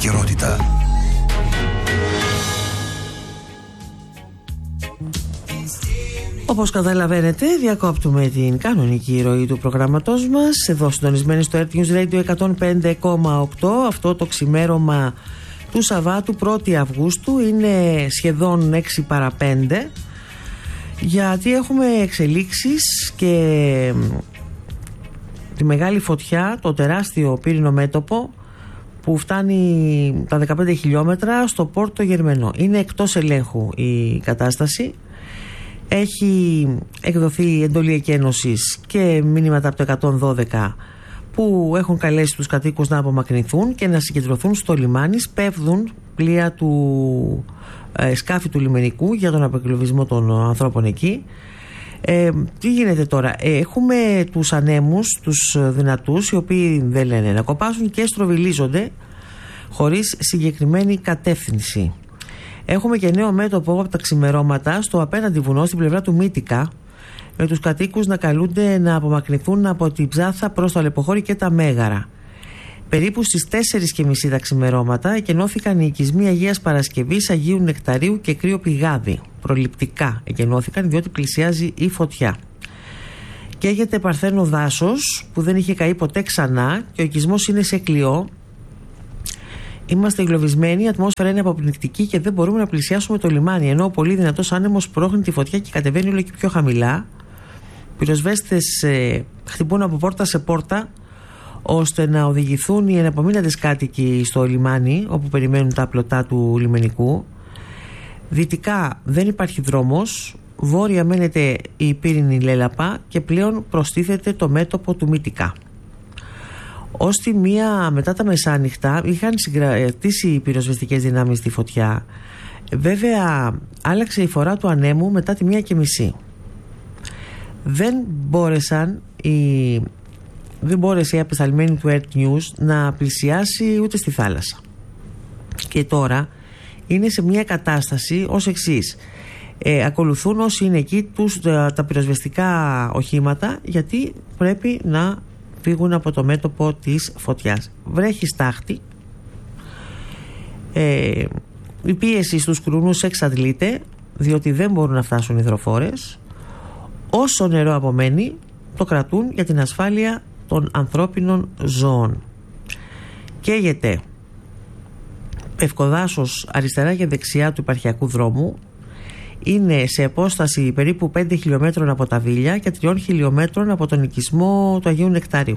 επικαιρότητα. Όπως καταλαβαίνετε, διακόπτουμε την κανονική ροή του προγράμματός μας εδώ συντονισμένοι στο Earth News Radio 105,8. Αυτό το ξημέρωμα του Σαββάτου 1η Αυγούστου είναι σχεδόν 6 παρά 5, γιατί έχουμε εξελίξεις και τη μεγάλη φωτιά, το τεράστιο πύρινο μέτωπο που φτάνει τα 15 χιλιόμετρα στο Πόρτο Γερμενό. Είναι εκτός ελέγχου η κατάσταση. Έχει εκδοθεί εντολή εκένωσης και μήνυματα από το 112 που έχουν καλέσει τους κατοίκους να απομακρυνθούν και να συγκεντρωθούν στο λιμάνι. Σπέβδουν πλοία του σκάφη του λιμενικού για τον απεκλωβισμό των ανθρώπων εκεί. Τι γίνεται τώρα? Έχουμε τους ανέμους, τους δυνατούς, οι οποίοι δεν λένε να κοπάσουν και στροβιλίζονται χωρίς συγκεκριμένη κατεύθυνση. Έχουμε και νέο μέτωπο από τα ξημερώματα στο απέναντι βουνό, στην πλευρά του Μύτικα, με τους κατοίκους να καλούνται να απομακρυνθούν από την Ψάθα προς το Αλεποχώρι και τα Μέγαρα. Περίπου στις 4.30 τα ξημερώματα εκενώθηκαν οι οικισμοί Αγίας Παρασκευής, Αγίου Νεκταρίου και Κρύο Πηγάδι. Προληπτικά εκενώθηκαν, διότι πλησιάζει η φωτιά. Καίγεται παρθένο δάσος που δεν είχε καεί ποτέ ξανά και ο οικισμός είναι σε κλειό. Είμαστε εγκλωβισμένοι, η ατμόσφαιρα είναι αποπνικτική και δεν μπορούμε να πλησιάσουμε το λιμάνι. Ενώ ο πολύ δυνατός άνεμος πρόχνει τη φωτιά και κατεβαίνει όλο και πιο χαμηλά. Πυροσβέστες χτυπούν από πόρτα σε πόρτα, ώστε να οδηγηθούν οι εναπομείναντες κάτοικοι στο λιμάνι, όπου περιμένουν τα πλωτά του λιμενικού. Δυτικά δεν υπάρχει δρόμος. Βόρεια μένεται η πύρινη λέλαπα και πλέον προστίθεται το μέτωπο του Μύτικα. Ως τη μία μετά τα μεσάνυχτα είχαν συγκρατήσει οι πυροσβεστικές δυνάμεις τη φωτιά. Βέβαια άλλαξε η φορά του ανέμου μετά τη 1:30. Δεν μπόρεσε η απεσταλμένη του Earth News να πλησιάσει ούτε στη θάλασσα. Και τώρα είναι σε μια κατάσταση ως εξής. Ακολουθούν όσοι είναι εκεί τα πυροσβεστικά οχήματα, γιατί πρέπει να φύγουν από το μέτωπο της φωτιάς. Βρέχει στάχτη, η πίεση στους κρουνούς εξαντλείται, διότι δεν μπορούν να φτάσουν υδροφόρες. Όσο νερό απομένει το κρατούν για την ασφάλεια των ανθρώπινων ζώων. Καίγεται Ευκοδάσος αριστερά και δεξιά του υπαρχιακού δρόμου. Είναι σε απόσταση περίπου 5 χιλιόμετρων από τα Βίλια και 3 χιλιόμετρων από τον οικισμό του Αγίου Νεκταρίου.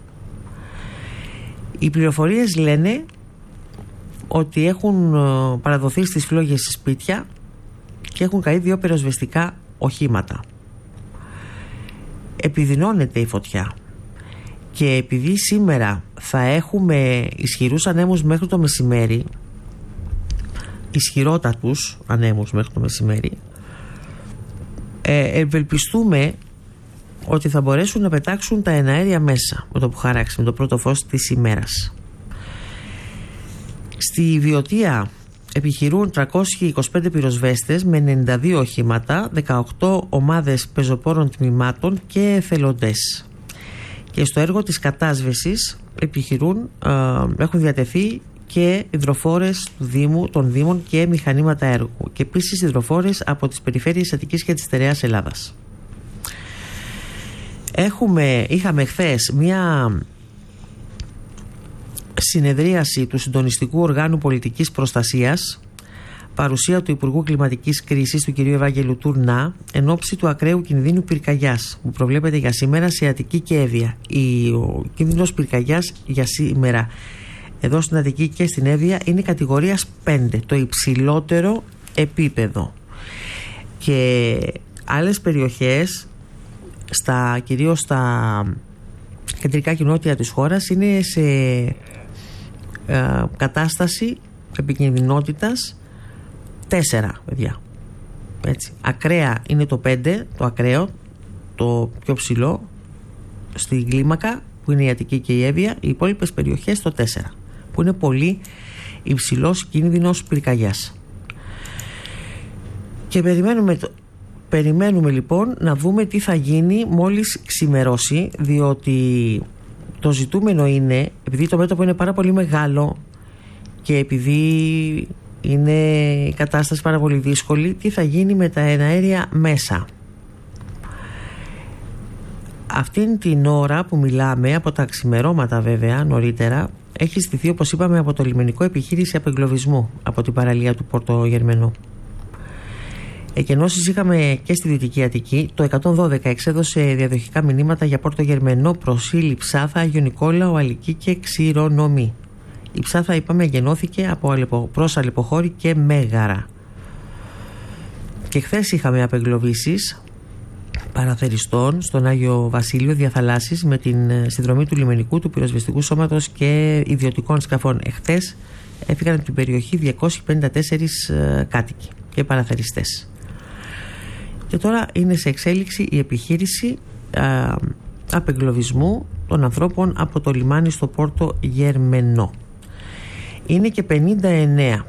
Οι πληροφορίες λένε ότι έχουν παραδοθεί στις φλόγες σπίτια και έχουν καεί 2 πυροσβεστικά οχήματα. Επιδεινώνεται η φωτιά και επειδή σήμερα θα έχουμε ισχυρούς ανέμους μέχρι το μεσημέρι, ισχυρότατους ανέμους μέχρι το μεσημέρι, ευελπιστούμε ότι θα μπορέσουν να πετάξουν τα εναέρια μέσα με το που χαράξει, με το πρώτο φως της ημέρας. Στη Βιωτία επιχειρούν 325 πυροσβέστες με 92 οχήματα, 18 ομάδες πεζοπόρων τμήματων και εθελοντές. Και στο έργο της κατάσβεσης έχουν διατεθεί και υδροφόρες των Δήμων και μηχανήματα έργου, και επίσης υδροφόρες από τις περιφέρειες Αττικής και της Στερεάς Ελλάδας. Είχαμε χθες μια συνεδρίαση του Συντονιστικού Οργάνου Πολιτικής Προστασίας, παρουσία του Υπουργού Κλιματικής Κρίσης, του κ. Ευάγγελου Τουρνά, εν ώψη του ακραίου κινδύνου πυρκαγιάς που προβλέπεται για σήμερα σε Αττική και Εύβοια. Ο κίνδυνος πυρκαγιάς για σήμερα εδώ στην Αττική και στην Εύβοια είναι κατηγορίας 5, το υψηλότερο επίπεδο. Και άλλες περιοχές, κυρίως στα κεντρικά και νότια της χώρας, είναι σε κατάσταση επικινδυνότητας 4, παιδιά. Έτσι. Ακραία είναι το 5, το ακραίο, το πιο ψηλό στην κλίμακα, που είναι η Αττική και η Εύβοια. Οι υπόλοιπες περιοχές το 4, που είναι πολύ υψηλός κίνδυνος πυρκαγιάς. Και περιμένουμε λοιπόν να δούμε τι θα γίνει μόλις ξημερώσει, διότι το ζητούμενο είναι, επειδή το μέτωπο είναι πάρα πολύ μεγάλο και επειδή είναι η κατάσταση πάρα πολύ δύσκολη, τι θα γίνει με τα εναέρια μέσα. Αυτήν την ώρα που μιλάμε, από τα ξημερώματα βέβαια νωρίτερα, έχει στηθεί, όπως είπαμε, από το λιμενικό επιχείρηση απεγκλωβισμού από την παραλία του Πόρτο Γερμενού. Εκενώσεις είχαμε και στη Δυτική Αττική. Το 112 εξέδωσε διαδοχικά μηνύματα για Πόρτο Γερμενό, Προσήλη, Ψάθα, Άγιο Νικόλαο, Αλική και Ξηρονομή. Η Ψάθα, είπαμε, εγενώθηκε προς Αλεποχώρη και Μέγαρα. Και χθες είχαμε απεγκλωβίσεις παραθεριστών στον Άγιο Βασίλειο διαθαλάσσης με την συνδρομή του λιμενικού, του πυροσβεστικού σώματος και ιδιωτικών σκαφών. Εχθές έφυγαν από την περιοχή 254 κάτοικοι και παραθεριστές. Και τώρα είναι σε εξέλιξη η επιχείρηση απεγκλωβισμού των ανθρώπων από το λιμάνι στο Πόρτο Γερμενό. Είναι και 59.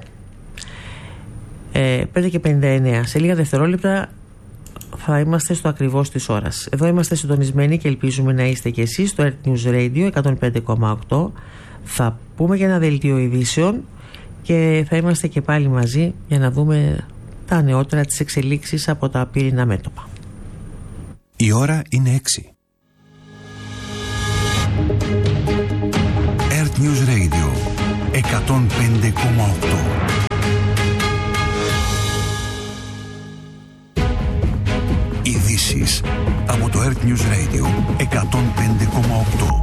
5 και 59. Σε λίγα δευτερόλεπτα θα είμαστε στο ακριβώς της ώρας. Εδώ είμαστε συντονισμένοι και ελπίζουμε να είστε και εσείς στο Earth News Radio 105,8. Θα πούμε για ένα δελτίο ειδήσεων και θα είμαστε και πάλι μαζί για να δούμε τα νεότερα, τις εξελίξεις από τα πυρηνά μέτωπα. Η ώρα είναι 6. Earth News Radio 105,8. Ειδήσεις από το Earth News Radio 105,8.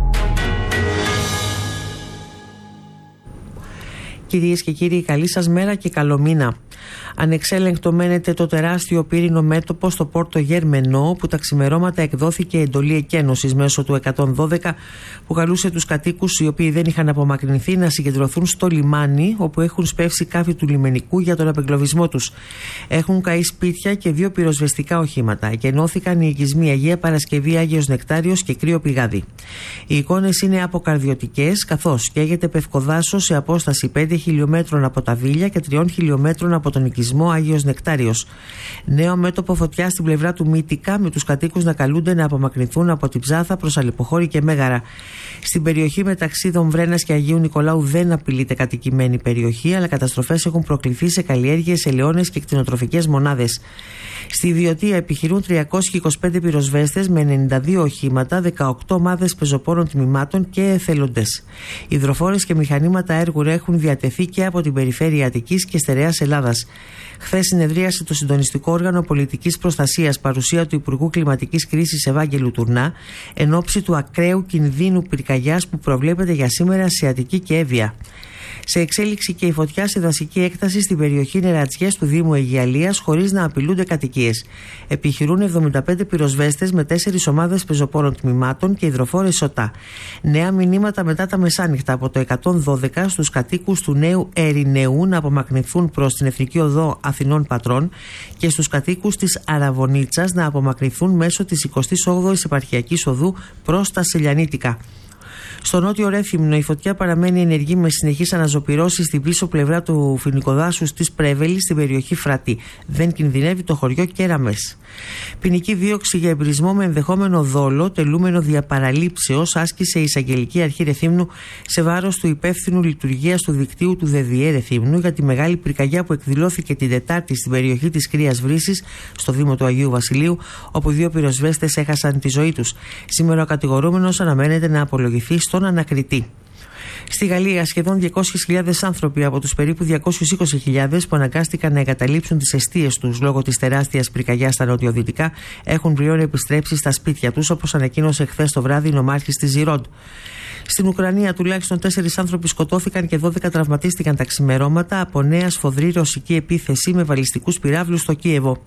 Κυρίες και κύριοι, καλή σας μέρα και καλό μήνα. Ανεξέλεγκτο μένεται το τεράστιο πύρινο μέτωπο στο Πόρτο Γερμενό, που τα ξημερώματα εκδόθηκε εντολή εκένωσης μέσω του 112, που καλούσε τους κατοίκους οι οποίοι δεν είχαν απομακρυνθεί να συγκεντρωθούν στο λιμάνι, όπου έχουν σπεύσει κάφη του λιμενικού για τον απεγκλωβισμό τους. Έχουν καεί σπίτια και 2 πυροσβεστικά οχήματα. Εκενώθηκαν οι οικισμοί Αγία Παρασκευή, Άγιος Νεκτάριος και Κρύο Πηγάδι. Οι εικόνες είναι αποκαρδιωτικές, καθώς καίγεται πευκοδάσος σε απόσταση 5 χιλιόμετρων από τα Βίλια και 3 χιλιόμετρων από τον οικισμό Άγιος Νεκτάριος. Νέο μέτωπο φωτιά στην πλευρά του Μύτικα, με τους κατοίκους να καλούνται να απομακρυνθούν από την Ψάθα προς Αλεποχώρη και Μέγαρα. Στην περιοχή μεταξύ Δομβρένας και Αγίου Νικολάου δεν απειλείται κατοικημένη περιοχή, αλλά καταστροφές έχουν προκληθεί σε καλλιέργειες, ελαιώνες και κτηνοτροφικές μονάδες. Στη Ιδιωτία επιχειρούν 325 πυροσβέστες με 92 οχήματα, 18 ομάδες πεζοπόρων τμήματων και εθελοντές. Υδροφόρες και μηχανήματα έργου έχουν διατεθεί και από την περιφέρεια Αττικής και Στερεάς Ελλάδας. Χθες συνεδρίασε το συντονιστικό όργανο πολιτικής προστασίας, παρουσία του Υπουργού Κλιματικής Κρίσης Ευάγγελου Τουρνά, εν ώψη του ακραίου κινδύνου πυρκαγιάς που προβλέπεται για σήμερα σε Αττική και Εύβοια. Σε εξέλιξη και η φωτιά σε δασική έκταση στην περιοχή Νερατσιές του Δήμου Αιγιαλίας, χωρίς να απειλούνται κατοικίες. Επιχειρούν 75 πυροσβέστες με 4 ομάδες πεζοπόρων τμήματων και υδροφόρες ΣΟΤΑ. Νέα μηνύματα μετά τα μεσάνυχτα από το 112 στους κατοίκους του Νέου Ερηνεού να απομακρυνθούν προς την Εθνική Οδό Αθηνών Πατρών και στους κατοίκους της Αραβωνίτσας να απομακρυνθούν μέσω της 28ης Επαρχιακής Οδού προς τα Σελιανίτικα. Στο νότιο Ρέθυμνο η φωτιά παραμένει ενεργή με συνεχείς αναζωπυρώσεις στην πίσω πλευρά του φοινικοδάσους της Πρέβελης στην περιοχή Φρατή. Δεν κινδυνεύει το χωριό Κέραμες. Ποινική δίωξη για εμπρισμό με ενδεχόμενο δόλο, τελούμενο διαπαραλήψεως, άσκησε η Εισαγγελική Αρχή Ρεθύμνου σε βάρος του υπεύθυνου λειτουργίας του δικτύου του ΔΔΕ Ρεθύμνου για τη μεγάλη πυρκαγιά που εκδηλώθηκε την Τετάρτη στην περιοχή της Κρύας Βρύσης, στο Δήμο του Αγίου Βασιλείου, όπου 2 πυροσβέστες έχασαν τη ζωή τους. Σήμερα ο κατηγορούμενος αναμένεται να απολογηθεί στον ανακριτή. Στη Γαλλία, σχεδόν 200.000 άνθρωποι από τους περίπου 220.000 που αναγκάστηκαν να εγκαταλείψουν τις εστίες τους λόγω της τεράστιας πυρκαγιάς στα νοτιοδυτικά έχουν πλέον επιστρέψει στα σπίτια τους, όπως ανακοίνωσε χθες το βράδυ η νομάρχης της Ζιρόντ. Στην Ουκρανία, τουλάχιστον 4 άνθρωποι σκοτώθηκαν και 12 τραυματίστηκαν τα ξημερώματα από νέα σφοδρή ρωσική επίθεση με βαλιστικούς πυράβλους στο Κίεβο.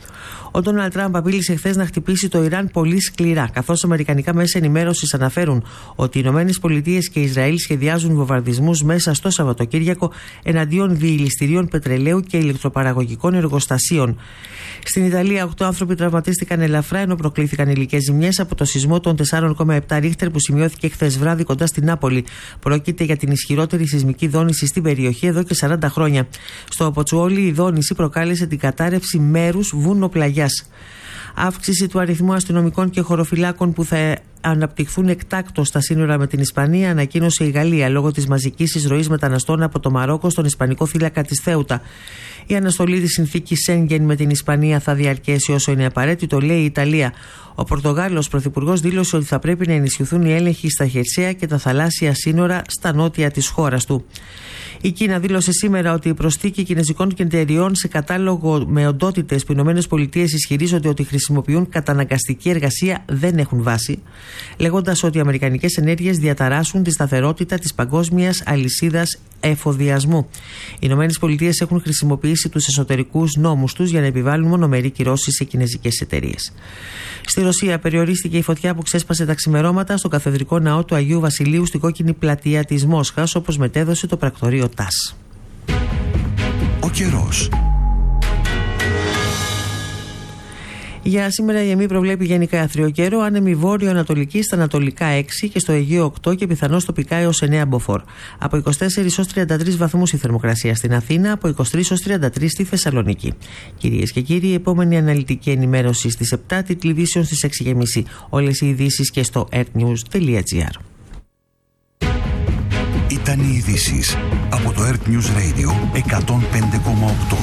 Ο Ντόναλντ Τραμπ απείλησε χθες να χτυπήσει το Ιράν πολύ σκληρά, καθώς αμερικανικά μέσα ενημέρωσης αναφέρουν ότι οι ΗΠΑ και Ισραήλ σχεδιάζουν βομβαρδισμούς μέσα στο Σαββατοκύριακο εναντίον διηληστηρίων πετρελαίου και ηλεκτροπαραγωγικών εργοστασίων. Στην Ιταλία, 8 άνθρωποι τραυματίστηκαν ελαφρά, ενώ προκλήθηκαν υλικές ζημιές από το σεισμό των 4,7 ρίχτερ που σημειώθηκε χθες βράδυ κοντά στην Νάπολη. Πρόκειται για την ισχυρότερη σεισμική δόνηση στην περιοχή εδώ και 40 χρόνια. Στο Ποτσουόλι, η δόνηση προκάλεσε την κατάρρευση μέρους βουνοπλαγιάς. Αύξηση του αριθμού αστυνομικών και χωροφυλάκων που θα αναπτυχθούν εκτάκτως στα σύνορα με την Ισπανία, ανακοίνωσε η Γαλλία λόγω της μαζικής εισρωής μεταναστών από το Μαρόκο στον Ισπανικό θύλακα της Θέουτα. Η αναστολή της συνθήκης Σέγγεν με την Ισπανία θα διαρκέσει όσο είναι απαραίτητο, λέει η Ιταλία. Ο Πορτογάλος πρωθυπουργός δήλωσε ότι θα πρέπει να ενισχυθούν οι έλεγχοι στα χερσαία και τα θαλάσσια σύνορα στα νότια της χώρας του. Η Κίνα δήλωσε σήμερα ότι η προσθήκη κινέζικων εταιριών σε κατάλογο με οντότητες που οι ΗΠΑ ισχυρίζονται ότι χρησιμοποιούν καταναγκαστική εργασία δεν έχουν βάση, λέγοντας ότι οι αμερικανικές ενέργειες διαταράσσουν τη σταθερότητα της παγκόσμιας αλυσίδας εφοδιασμού. Οι ΗΠΑ έχουν χρησιμοποιήσει τους εσωτερικούς νόμους τους για να επιβάλλουν μονομερή κυρώσεις σε κινέζικες εταιρείες. Στη Ρωσία περιορίστηκε η φωτιά που ξέσπασε τα ξημερώματα στο καθεδρικό ναό του Αγίου Βασιλείου στην κόκκινη πλατεία της Μόσχας, όπως μετέδωσε το πρακτορείο ΤΑΣ. Ο καιρός. Για σήμερα η ΕΜΗ προβλέπει γενικά αθρίο καιρό, άνεμη βόρειο-ανατολική στα ανατολικά 6 και στο Αιγαίο 8 και πιθανώς τοπικά έως 9 μποφόρ. Από 24 ως 33 βαθμούς η θερμοκρασία στην Αθήνα, από 23 ως 33 στη Θεσσαλονίκη. Κυρίες και κύριοι, η επόμενη αναλυτική ενημέρωση στις 7, τίτλοι ειδήσεων στις 6.30. Όλες οι ειδήσεις και στο earthnews.gr. Ήταν οι ειδήσεις από το Earth News Radio 105,8.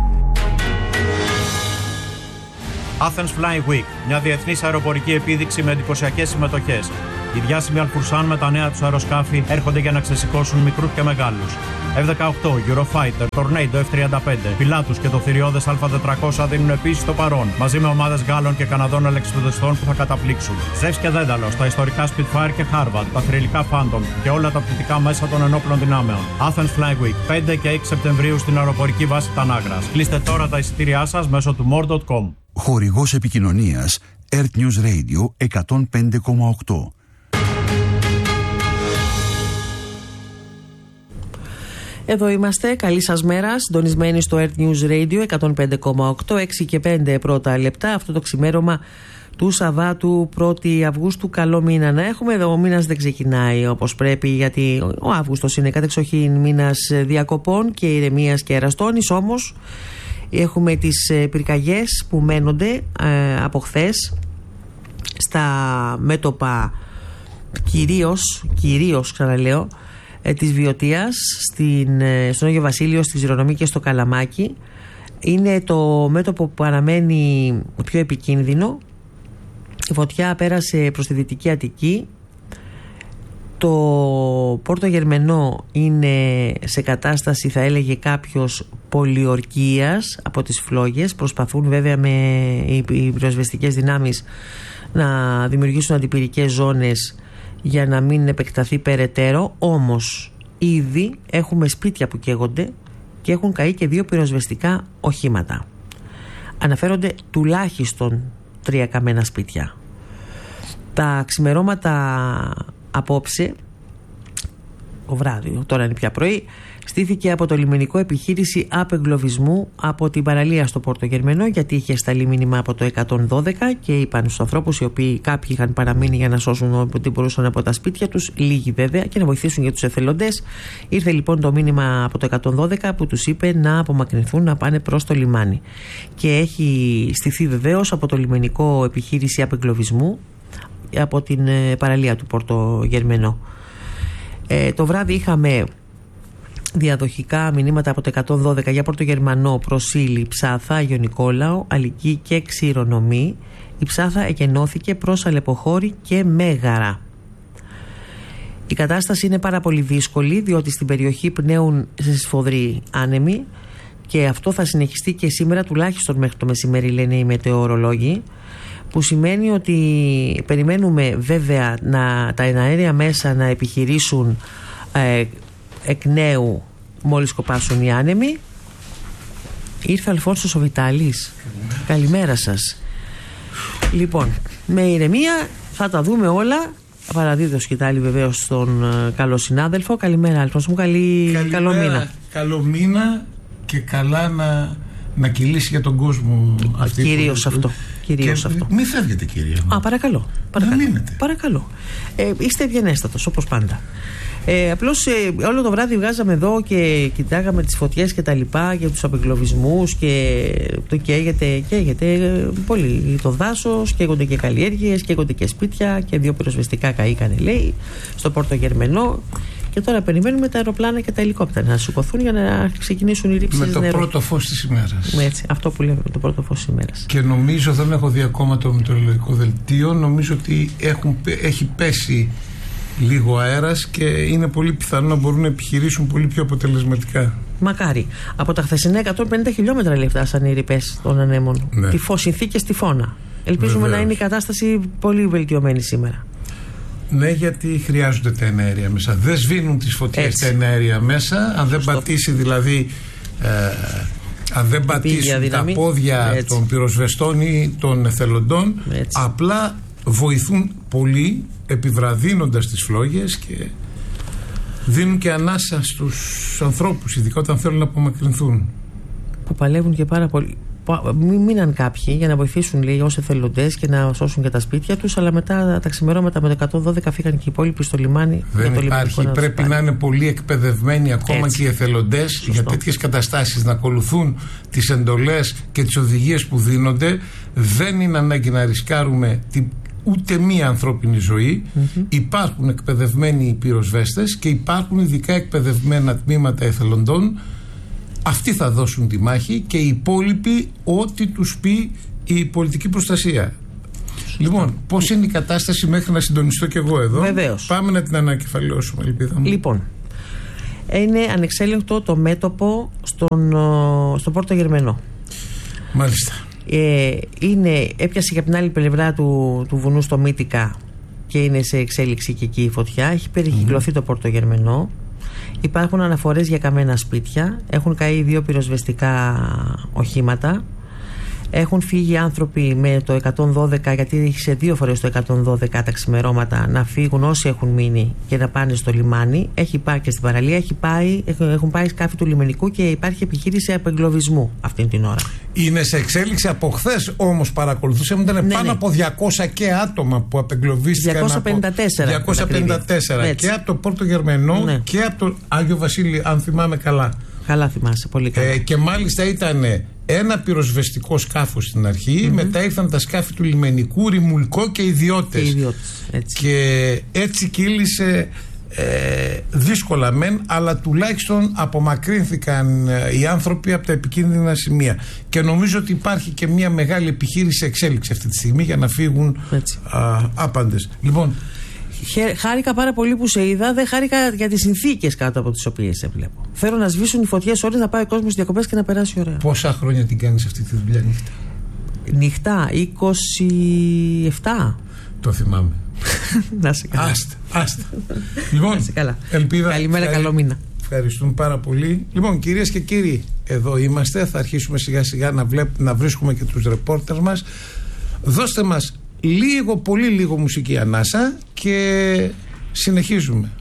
Athens Flying Week, μια διεθνής αεροπορική επίδειξη με εντυπωσιακές συμμετοχές. Οι διάσημοι Αλφουρσάν με τα νέα τους αεροσκάφη έρχονται για να ξεσηκώσουν μικρούς και μεγάλους. F-18, Eurofighter, Tornado F-35, Pilatus και το θηριώδες Α400 δίνουν επίσης το παρόν, μαζί με ομάδες Γάλλων και Καναδών ελεξιπτοδεστών που θα καταπλήξουν. Ζεύς και Δένταλος, τα ιστορικά Spitfire και Harvard, τα θρυλικά Phantom και όλα τα πτυτικά μέσα των ενόπλων δυνάμεων. Athens Flying Week, 5 και 6 Σεπτεμβρίου στην αεροπορική βάση Τανάγρας. Κλείστε τώρα τα εισιτήριά σας μέσω του more.com. Χορηγός επικοινωνίας Earth News Radio 105,8. Εδώ είμαστε, καλή σας μέρα, συντονισμένοι στο Earth News Radio 105,8, 6 και 5 πρώτα λεπτά, αυτό το ξημέρωμα του Σαββάτου 1η Αυγούστου. Καλό μήνα να έχουμε. Εδώ ο μήνας δεν ξεκινάει όπως πρέπει, γιατί ο Αύγουστος είναι κατεξοχήν μήνας διακοπών και ηρεμίας και εραστώνης, όμως έχουμε τις πυρκαγιές που μένονται από χθες στα μέτωπα κυρίως ξαναλέω της Βιωτίας, στον Άγιο Βασίλειο, στη Ζηρονομή και στο Καλαμάκι. Είναι το μέτωπο που παραμένει πιο επικίνδυνο. Η φωτιά πέρασε προς τη Δυτική Αττική. Το Πόρτο Γερμενό είναι σε κατάσταση, θα έλεγε κάποιος, πολιορκίας από τις φλόγες. Προσπαθούν βέβαια με οι πυροσβεστικές δυνάμεις να δημιουργήσουν αντιπυρικές ζώνες για να μην επεκταθεί περαιτέρω, όμως ήδη έχουμε σπίτια που καίγονται και έχουν καεί και 2 πυροσβεστικά οχήματα. Αναφέρονται τουλάχιστον 3 καμένα σπίτια. Τα ξημερώματα απόψε, το βράδυ, τώρα είναι πια πρωί, στήθηκε από το λιμενικό επιχείρηση απεγκλωβισμού από την παραλία στο Πόρτο Γερμενό, γιατί είχε σταλεί μήνυμα από το 112 και είπαν στους ανθρώπους, οι οποίοι κάποιοι είχαν παραμείνει για να σώσουν ό,τι μπορούσαν από τα σπίτια τους, λίγοι βέβαια, και να βοηθήσουν για τους εθελοντές. Ήρθε λοιπόν το μήνυμα από το 112 που τους είπε να απομακρυνθούν, να πάνε προς το λιμάνι. Και έχει στηθεί βεβαίως από το λιμενικό επιχείρηση απεγκλωβισμού από την παραλία του Πόρτο Γερμενό. Το βράδυ είχαμε διαδοχικά μηνύματα από το 112 για Πορτογερμανό, Προσήλη, Ψάθα, Άγιο Νικόλαο, Αλική και Ξηρονομή. Η Ψάθα εκενώθηκε προς Αλεποχώρη και Μέγαρα. Η κατάσταση είναι πάρα πολύ δύσκολη, διότι στην περιοχή πνέουν σε σφοδροί άνεμοι και αυτό θα συνεχιστεί και σήμερα τουλάχιστον μέχρι το μεσημέρι, λένε οι μετεωρολόγοι, που σημαίνει ότι περιμένουμε βέβαια τα εναέρια μέσα να επιχειρήσουν εκ νέου μόλις κοπάσουν οι άνεμοι. Ήρθε ο Αλφόνσος ο Βιτάλης. Καλημέρα σας. Λοιπόν, με ηρεμία θα τα δούμε όλα. Παραδίδω σκητάλη βεβαίως στον καλό συνάδελφο. Καλημέρα Αλφόνσο μου, καλό μήνα. Καλό μήνα και καλά να κυλήσει για τον κόσμο αυτή. Κυρίως αυτό. Μην φεύγετε, κύριε. Παρακαλώ. Να μείνετε. Παρακαλώ. Είστε ευγενέστατος όπως πάντα. Απλώς όλο το βράδυ βγάζαμε εδώ και κοιτάγαμε τις φωτιές και τα λοιπά και τους απεγκλωβισμούς και το καίγεται πολύ το δάσος, καίγονται και καλλιέργειες, καίγονται και σπίτια και 2 πυροσβεστικά καήκανε, λέει, στο Πόρτο Γερμενό. Και τώρα περιμένουμε τα αεροπλάνα και τα ελικόπτερα να σηκωθούν για να ξεκινήσουν οι ρήψεις νερού. Με το πρώτο φως της ημέρας. Έτσι, αυτό που λέμε, το πρώτο φως της ημέρας. Και νομίζω, δεν έχω δει ακόμα το μετεωρολογικό δελτίο, νομίζω ότι έχει πέσει λίγο αέρας και είναι πολύ πιθανό να μπορούν να επιχειρήσουν πολύ πιο αποτελεσματικά. Μακάρι. Από τα χθεσινά 150 χιλιόμετρα λέει φτάσαν οι ρηπές των ανέμων. Ναι. Συνθήκες τυφώνα. Ελπίζουμε βεβαίως να είναι η κατάσταση πολύ βελτιωμένη σήμερα. Ναι, γιατί χρειάζονται τα εναέρια μέσα. Δεν σβήνουν τις φωτιές τα εναέρια μέσα. Αν δεν πατήσει δηλαδή, αν δεν πατήσουν τα πόδια των πυροσβεστών ή των εθελοντών, απλά βοηθούν πολύ, επιβραδύνοντας τις φλόγες και δίνουν και ανάσα στους ανθρώπους, ειδικά όταν θέλουν να απομακρυνθούν. Που παλεύουν και πάρα πολύ. Μείναν κάποιοι για να βοηθήσουν, λέει, ως εθελοντές και να σώσουν και τα σπίτια τους, αλλά μετά τα ξημερώματα με το 112 φύγαν και οι υπόλοιποι στο λιμάνι. Δεν υπάρχει, πρέπει να είναι πολύ εκπαιδευμένοι ακόμα και οι εθελοντές για τέτοιες καταστάσεις, να ακολουθούν τις εντολές και τις οδηγίες που δίνονται. Δεν είναι ανάγκη να ρισκάρουμε ούτε μία ανθρώπινη ζωή. Υπάρχουν εκπαιδευμένοι πυροσβέστες και υπάρχουν ειδικά εκπαιδευμένα τμήματα εθελοντών. Αυτοί θα δώσουν τη μάχη και οι υπόλοιποι ό,τι τους πει η πολιτική προστασία. Λοιπόν, πώς είναι η κατάσταση μέχρι να συντονιστώ κι εγώ εδώ? Βεβαίως. Πάμε να την ανακεφαλαιώσουμε, ελπίδα μου. Λοιπόν, είναι ανεξέλεγκτο το μέτωπο στον Πόρτο Γερμενό. Μάλιστα. Έπιασε και από την άλλη πλευρά του βουνού στο Μύτικα και είναι σε εξέλιξη και εκεί η φωτιά. Έχει περικυκλωθεί το Πόρτο Γερμενό. Υπάρχουν αναφορές για καμένα σπίτια. Έχουν καεί 2 πυροσβεστικά οχήματα. Έχουν φύγει άνθρωποι με το 112, γιατί είχε 2 φορές το 112 τα ξημερώματα, να φύγουν όσοι έχουν μείνει και να πάνε στο λιμάνι. Έχει πάει και στην παραλία, έχουν πάει σκάφη του λιμενικού και υπάρχει επιχείρηση απεγκλωβισμού αυτή την ώρα. Είναι σε εξέλιξη από χθες, όμως παρακολουθούσαμε, ήταν πάνω από 200 και άτομα που απεγκλωβίστηκαν. 254 και από το Πόρτο Γερμενό και από το Άγιο Βασίλειο, αν θυμάμαι καλά. Καλά θυμάσαι, πολύ καλά. Και μάλιστα ήταν ένα πυροσβεστικό σκάφος στην αρχή, μετά ήρθαν τα σκάφη του λιμενικού, ρημουλκό και ιδιώτες. Και έτσι κύλησε δύσκολα μεν, αλλά τουλάχιστον απομακρύνθηκαν οι άνθρωποι από τα επικίνδυνα σημεία. Και νομίζω ότι υπάρχει και μια μεγάλη επιχείρηση εξέλιξη αυτή τη στιγμή για να φύγουν άπαντες. Λοιπόν, χάρηκα πάρα πολύ που σε είδα. Δεν χάρηκα για τις συνθήκες κάτω από τις οποίες σε βλέπω. Θέλω να σβήσουν οι φωτιές όλες, να πάει ο κόσμος στις διακοπές και να περάσει ωραία. Πόσα χρόνια την κάνεις αυτή τη δουλειά νύχτα? Νύχτα, 27. Το θυμάμαι. Να σε καλά. Άστα. Λοιπόν, να σε καλά. Ελπίδα. Καλημέρα, καλό μήνα. Ευχαριστούμε πάρα πολύ. Λοιπόν, κυρίες και κύριοι, εδώ είμαστε. Θα αρχίσουμε σιγά σιγά να βρίσκουμε και τους ρεπόρτερ μας. Δώστε μας λίγο, πολύ λίγο μουσική ανάσα και συνεχίζουμε.